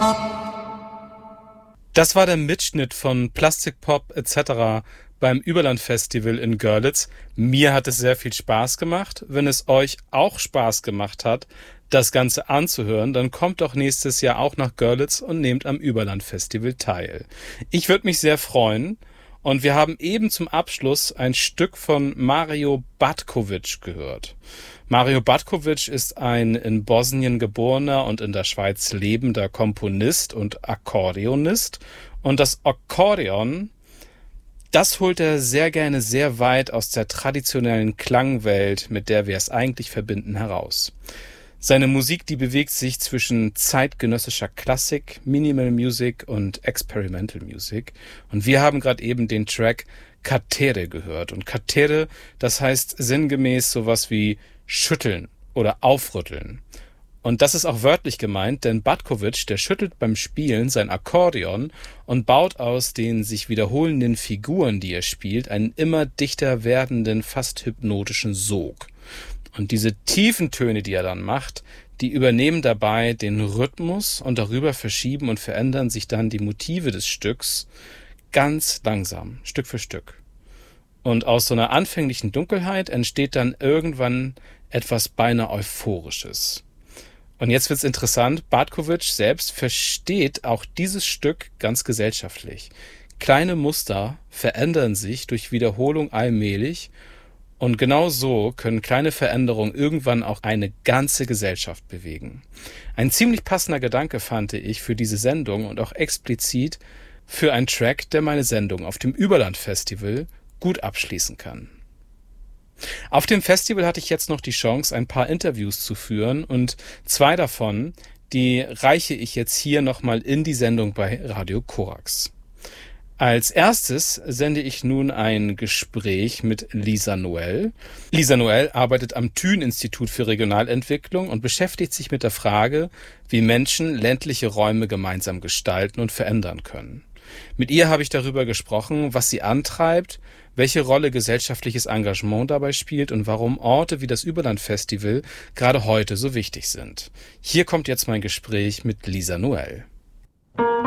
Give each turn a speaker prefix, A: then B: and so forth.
A: Das war der Mitschnitt von Plastikpop etc. beim Überlandfestival in Görlitz. Mir hat es sehr viel Spaß gemacht. Wenn es euch auch Spaß gemacht hat, das Ganze anzuhören, dann kommt doch nächstes Jahr auch nach Görlitz und nehmt am Überlandfestival teil. Ich würde mich sehr freuen. Und wir haben eben zum Abschluss ein Stück von Mario Batkovic gehört. Mario Batkovic ist ein in Bosnien geborener und in der Schweiz lebender Komponist und Akkordeonist. Und das Akkordeon, das holt er sehr gerne sehr weit aus der traditionellen Klangwelt, mit der wir es eigentlich verbinden, heraus. Seine Musik, die bewegt sich zwischen zeitgenössischer Klassik, Minimal Music und Experimental Music. Und wir haben gerade eben den Track Katere gehört. Und Katere, das heißt sinngemäß sowas wie schütteln oder aufrütteln. Und das ist auch wörtlich gemeint, denn Batkovic, der schüttelt beim Spielen sein Akkordeon und baut aus den sich wiederholenden Figuren, die er spielt, einen immer dichter werdenden, fast hypnotischen Sog. Und diese tiefen Töne, die er dann macht, die übernehmen dabei den Rhythmus und darüber verschieben und verändern sich dann die Motive des Stücks ganz langsam, Stück für Stück. Und aus so einer anfänglichen Dunkelheit entsteht dann irgendwann etwas beinahe Euphorisches. Und jetzt wird's interessant, Batkovic selbst versteht auch dieses Stück ganz gesellschaftlich. Kleine Muster verändern sich durch Wiederholung allmählich. Und genau so können kleine Veränderungen irgendwann auch eine ganze Gesellschaft bewegen. Ein ziemlich passender Gedanke fand ich für diese Sendung und auch explizit für einen Track, der meine Sendung auf dem Überlandfestival gut abschließen kann. Auf dem Festival hatte ich jetzt noch die Chance, ein paar Interviews zu führen und 2 davon, die reiche ich jetzt hier nochmal in die Sendung bei Radio Korax. Als erstes sende ich nun ein Gespräch mit Lisa Noel. Lisa Noel arbeitet am Thün-Institut für Regionalentwicklung und beschäftigt sich mit der Frage, wie Menschen ländliche Räume gemeinsam gestalten und verändern können. Mit ihr habe ich darüber gesprochen, was sie antreibt, welche Rolle gesellschaftliches Engagement dabei spielt und warum Orte wie das Überlandfestival gerade heute so wichtig sind. Hier kommt jetzt mein Gespräch mit Lisa Noel.